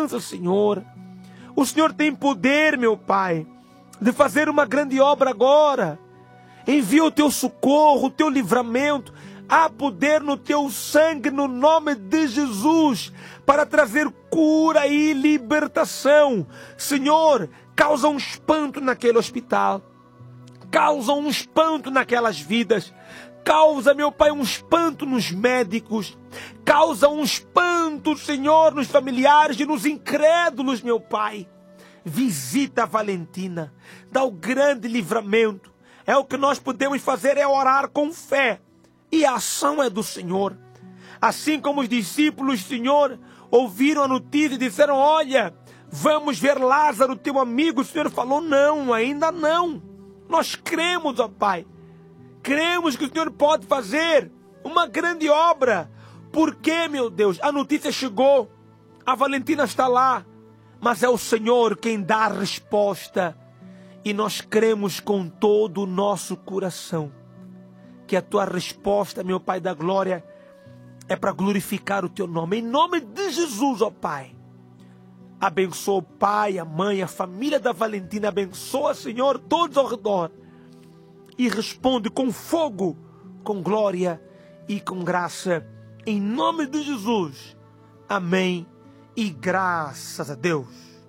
esperança, Senhor. O Senhor tem poder, meu Pai, de fazer uma grande obra agora. Envia o teu socorro, o teu livramento. Há poder no teu sangue, no nome de Jesus, para trazer cura e libertação. Senhor, causa um espanto naquele hospital. Causa um espanto naquelas vidas. Causa, meu Pai, um espanto nos médicos. Causa um espanto, Senhor, nos familiares e nos incrédulos, meu Pai. Visita a Valentina. Dá o grande livramento. É o que nós podemos fazer, é orar com fé. E a ação é do Senhor. Assim como os discípulos, Senhor, ouviram a notícia e disseram: olha, vamos ver Lázaro, teu amigo. O Senhor falou: não, ainda não. Nós cremos, ó Pai. Cremos que o Senhor pode fazer uma grande obra. Porque, meu Deus, a notícia chegou. A Valentina está lá. Mas é o Senhor quem dá a resposta. E nós cremos com todo o nosso coração que a tua resposta, meu Pai da glória, é para glorificar o teu nome. Em nome de Jesus, ó Pai. Abençoa o pai, a mãe, a família da Valentina. Abençoa, Senhor, todos ao redor. E responde com fogo, com glória e com graça. Em nome de Jesus. Amém. E graças a Deus.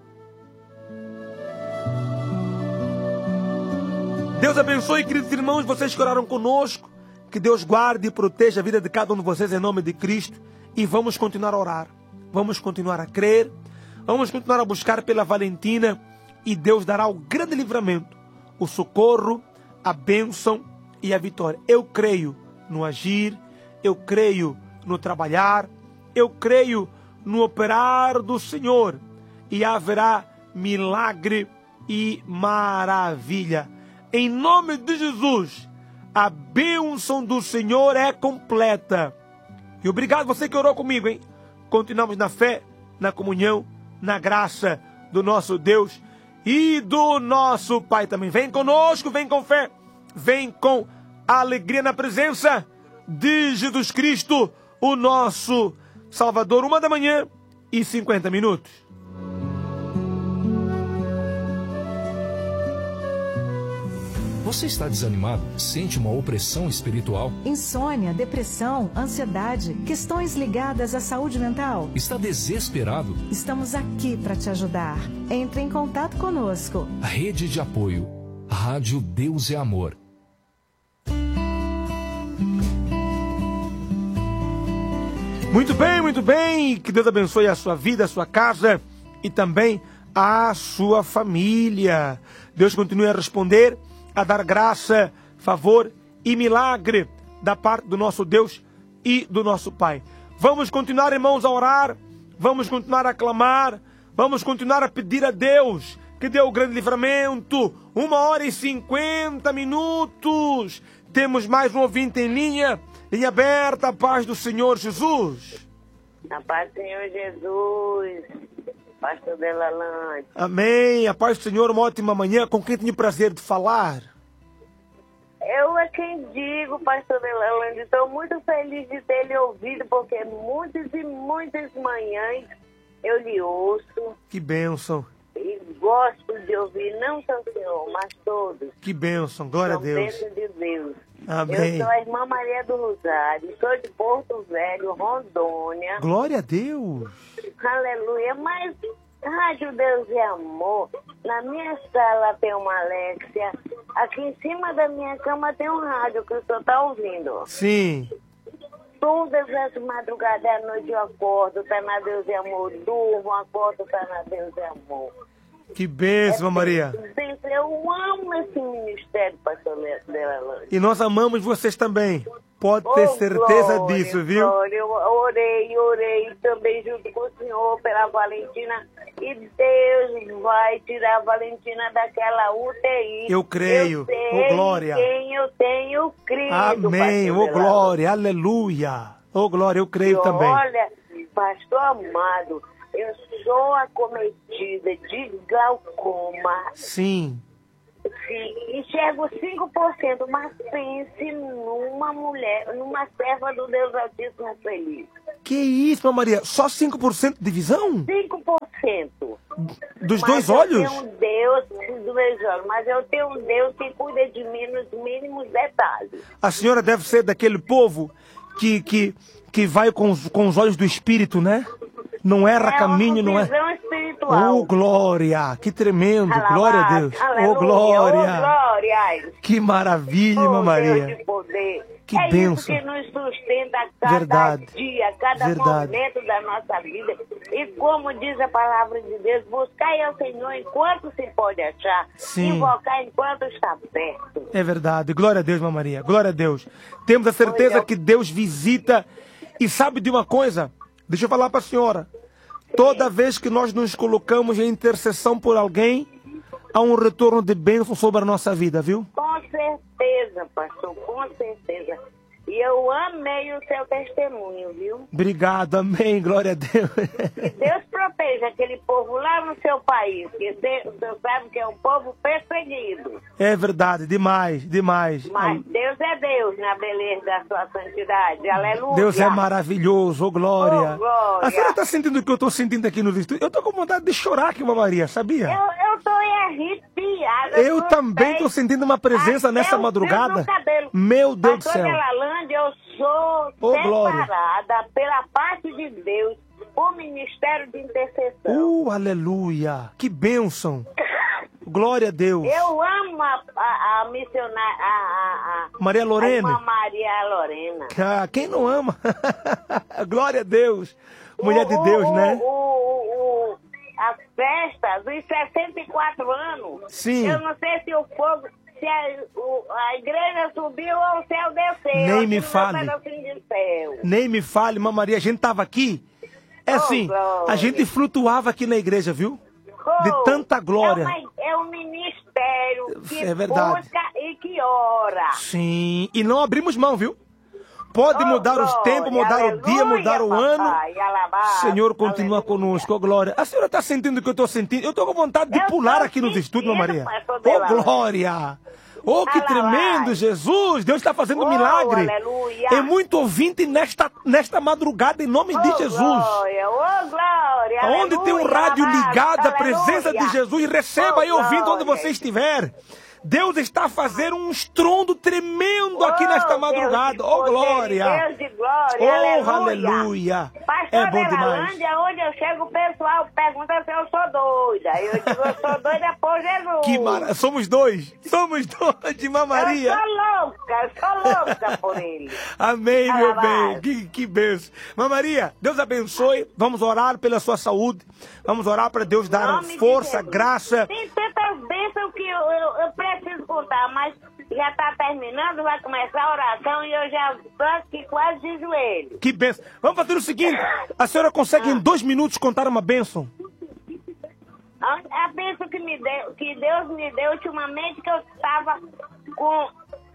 Deus abençoe, queridos irmãos, vocês que oraram conosco. Que Deus guarde e proteja a vida de cada um de vocês em nome de Cristo. E vamos continuar a orar. Vamos continuar a crer. Vamos continuar a buscar pela Valentina. E Deus dará o grande livramento, o socorro, a bênção e a vitória. Eu creio no agir. Eu creio no trabalhar. Eu creio no operar do Senhor. E haverá milagre e maravilha. Em nome de Jesus, a bênção do Senhor é completa. E obrigado você que orou comigo, hein? Continuamos na fé, na comunhão, na graça do nosso Deus e do nosso Pai também. Vem conosco, vem com fé, vem com alegria na presença de Jesus Cristo, o nosso Salvador. 1h50. Você está desanimado? Sente uma opressão espiritual? Insônia, depressão, ansiedade, questões ligadas à saúde mental? Está desesperado? Estamos aqui para te ajudar. Entre em contato conosco. Rede de apoio. Rádio Deus é Amor. Muito bem. Que Deus abençoe a sua vida, a sua casa e também a sua família. Deus continue a responder, a dar graça, favor e milagre da parte do nosso Deus e do nosso Pai. Vamos continuar, irmãos, a orar. Vamos continuar a clamar. Vamos continuar a pedir a Deus que dê o grande livramento. 1h50. Temos mais um ouvinte em linha aberta. A paz do Senhor Jesus. A paz do Senhor Jesus. Pastor Delalande. Amém. A paz do Senhor, uma ótima manhã. Com quem tenho o prazer de falar? Eu é quem digo, Pastor Delalande. Estou muito feliz de ter lhe ouvido, porque muitas e muitas manhãs eu lhe ouço. Que bênção. E gosto de ouvir, não só o Senhor, mas todos. Que bênção. Glória a Deus. Bênção de Deus. Amém. Eu sou a irmã Maria do Rosário, sou de Porto Velho, Rondônia. Glória a Deus. Aleluia. Mas Rádio Deus é Amor. Na minha sala tem uma Alexia. Aqui em cima da minha cama tem um rádio que o senhor está ouvindo. Sim. Todas as madrugadas à noite eu acordo, tá na Deus é Amor. Durmo, acordo, tá na Deus é Amor. Que bênção, Maria. Eu amo esse ministério, pastor Delalande. E nós amamos vocês também. Pode ter certeza glória, disso, viu? Glória. Eu orei também junto com o senhor pela Valentina. E Deus vai tirar a Valentina daquela UTI. Eu creio. Eu sei glória. quem eu tenho crido. Amém. Glória. Aleluia. Glória. Eu creio também. Olha, pastor amado, eu sou acometida de glaucoma. Sim. Sim, enxergo 5%, mas pense numa mulher, numa serva do Deus Altíssimo feliz. Que isso, Maria? Só 5% de visão? 5%. Dos dois olhos? Eu tenho um Deus, dos dois olhos, mas eu tenho um Deus que cuida de mim nos mínimos detalhes. A senhora deve ser daquele povo que vai com os olhos do espírito, né? Não erra caminho, não é? Visão espiritual. Oh, glória! Que tremendo! Alabá, Glória a Deus! aleluia, Oh, glória! Oh, glória! Que maravilha, irmã Maria! Deus de poder. Que é bênção. isso que nos sustenta cada Verdade. dia, cada Verdade. momento da nossa vida. E como diz a palavra de Deus, buscai ao Senhor enquanto se pode achar. Sim. Invocar enquanto está perto. É verdade. Glória a Deus, irmã Maria. Glória a Deus. Temos a certeza que Deus visita. E sabe de uma coisa? Deixa eu falar para a senhora. Toda vez que nós nos colocamos em intercessão por alguém, há um retorno de bênção sobre a nossa vida, viu? Com certeza, pastor, com certeza. E eu amei o seu testemunho, viu? Obrigado, amém, glória a Deus. Que Deus proteja aquele povo lá no seu país, que o senhor sabe que é um povo perseguido. É verdade, demais, demais. Mas Deus é Deus na beleza da sua santidade, aleluia. Deus é maravilhoso, oh glória. Oh, glória. A senhora está sentindo o que eu estou sentindo aqui no estúdio? Eu estou com vontade de chorar aqui, irmã Maria, sabia? Eu estou arrepiada. Eu também estou sentindo uma presença nessa madrugada. Meu Deus do céu. Eu sou glória. separada pela parte de Deus, o ministério de intercessão. Aleluia. Que bênção. Glória a Deus. Eu amo a missionária, Maria Lorena. A irmã Maria Lorena. Quem não ama? Glória a Deus. Mulher de Deus, né? A festa dos 64 anos. Sim. Eu não sei se o fogo... Se a igreja subiu ou o céu desceu. Nem me fale. Nem me fale, irmã Maria. A gente estava aqui. É assim, glória. A gente flutuava aqui na igreja, viu? De tanta glória. É um ministério que é verdade. busca e que ora. Sim. E não abrimos mão, viu? Pode mudar glória, os tempos, mudar aleluia, o dia, mudar o ano. Alabá, Senhor continua aleluia. conosco, oh glória. A senhora está sentindo o que eu estou sentindo? Eu estou com vontade de pular aqui nos estúdios, Maria. Oh glória. Oh, que tremendo, Jesus. Deus está fazendo um milagre. Aleluia. É muito ouvinte nesta madrugada, em nome de Jesus. Glória, glória, onde aleluia, tem um rádio ligado, a presença aleluia. de Jesus, receba aí ouvindo onde glória. você estiver. Deus está fazendo um estrondo tremendo aqui nesta madrugada. Oh, glória! Deus de glória, oh, aleluia! Aleluia. Pastor É bom demais. Belândia, onde eu chego, o pessoal pergunta se eu sou doida. Eu digo, eu sou doida por Jesus. Somos dois de Irmã Maria. Eu sou louca por ele. Amém, meu bem. Que bênção. Irmã Maria, Deus abençoe. Vamos orar pela sua saúde. Vamos orar para Deus dar força, graça. Tem tantas bênçãos que eu preciso contar, mas já está terminando, vai começar a oração e eu já estou aqui quase de joelho. Que bênção. Vamos fazer o seguinte, a senhora consegue em 2 minutos contar uma bênção? A bênção que Deus me deu ultimamente, que eu estava com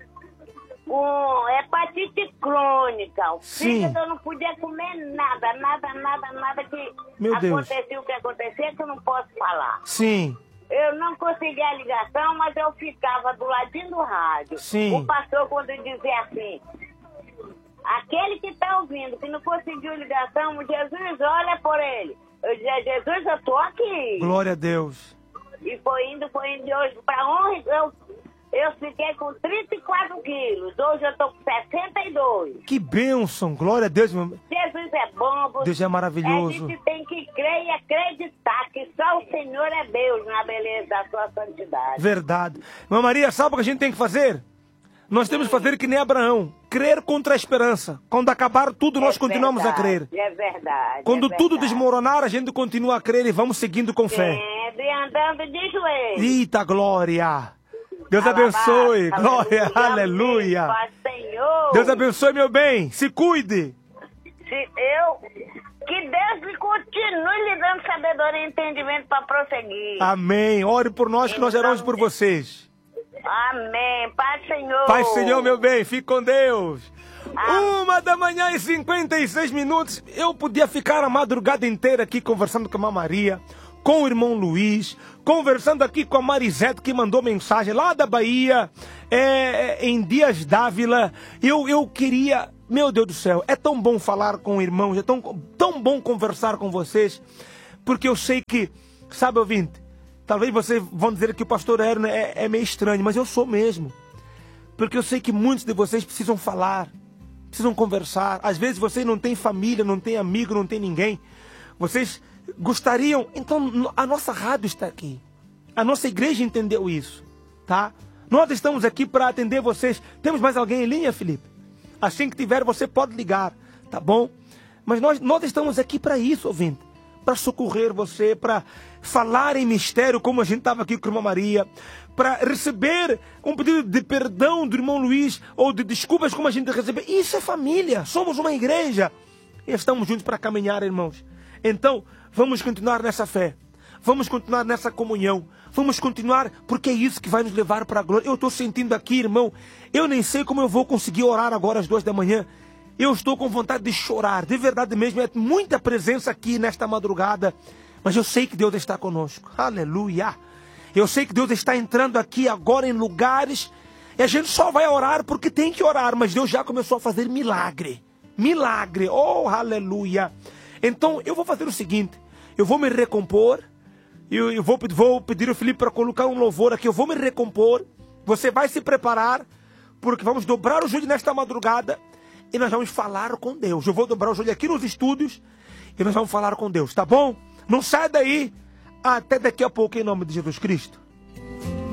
hepatite crônica. Sim. Eu não podia comer nada que Meu Deus. acontecia o que acontecia, que eu não posso falar. Sim. Eu não conseguia a ligação, mas eu ficava do ladinho do rádio. Sim. O pastor, quando dizia assim, aquele que está ouvindo, que não conseguiu ligação, Jesus, olha por ele. Eu dizia, Jesus, eu estou aqui. Glória a Deus. E foi indo de hoje para onde eu fiquei com 34 quilos. Hoje eu estou com 62. Que bênção. Glória a Deus, meu. Jesus é bom. Deus é maravilhoso. A gente tem que crer e acreditar que só o Senhor é Deus na beleza da sua santidade. Verdade. Irmã Maria, sabe o que a gente tem que fazer? Nós temos que fazer que nem Abraão. Crer contra a esperança. Quando acabar tudo, nós continuamos verdade, a crer. É verdade. Quando é tudo verdade. desmoronar, a gente continua a crer e vamos seguindo com fé. Sempre andando de joelhos. Eita, glória. Deus abençoe. Glória, aleluia. Paz, Senhor. Deus abençoe, meu bem. Se cuide. Que Deus me continue lhe dando sabedoria e entendimento para prosseguir. Amém. Ore por nós que nós oramos por vocês. Amém. Paz, Senhor. Paz, Senhor, meu bem. Fique com Deus. 1h56. Eu podia ficar a madrugada inteira aqui conversando com a Maria, com o irmão Luiz, conversando aqui com a Marisete, que mandou mensagem lá da Bahia, em Dias Dávila. Eu queria... Meu Deus do céu, é tão bom falar com irmãos, é tão bom conversar com vocês. Porque eu sei que, sabe, ouvinte, talvez vocês vão dizer que o pastor Erno é meio estranho, mas eu sou mesmo. Porque eu sei que muitos de vocês precisam falar, precisam conversar. Às vezes vocês não têm família, não têm amigo, não têm ninguém. Vocês gostariam... Então, a nossa rádio está aqui. A nossa igreja entendeu isso, tá? Nós estamos aqui para atender vocês. Temos mais alguém em linha, Felipe? Assim que tiver, você pode ligar, tá bom? Mas nós estamos aqui para isso, ouvinte. Para socorrer você, para falar em mistério, como a gente estava aqui com a irmã Maria, para receber um pedido de perdão do irmão Luiz, ou de desculpas como a gente recebeu. Isso é família, somos uma igreja. E estamos juntos para caminhar, irmãos. Então, vamos continuar nessa fé. Vamos continuar nessa comunhão. Vamos continuar, porque é isso que vai nos levar para a glória. Eu estou sentindo aqui, irmão, eu nem sei como eu vou conseguir orar agora às 2 da manhã. Eu estou com vontade de chorar, de verdade mesmo, é muita presença aqui nesta madrugada, mas eu sei que Deus está conosco, aleluia. Eu sei que Deus está entrando aqui agora em lugares, e a gente só vai orar porque tem que orar, mas Deus já começou a fazer milagre, oh aleluia. Então eu vou fazer o seguinte, eu vou me recompor, eu vou pedir ao Felipe para colocar um louvor aqui, eu vou me recompor, você vai se preparar, porque vamos dobrar o joelho nesta madrugada, e nós vamos falar com Deus. Eu vou dobrar o joelho aqui nos estúdios e nós vamos falar com Deus, tá bom? Não sai daí. Até daqui a pouco, em nome de Jesus Cristo.